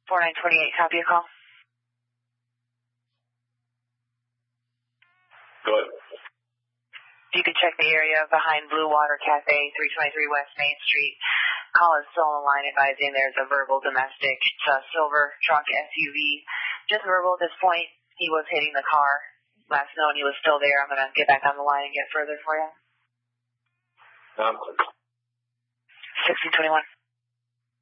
4928, copy your call. Go ahead. You can check the area behind Blue Water Cafe, 323 West Main Street. Call is still on the line advising there's a verbal domestic. It's a silver truck SUV. Just verbal at this point. He was hitting the car. Last known he was still there. I'm going to get back on the line and get further for you. 1621.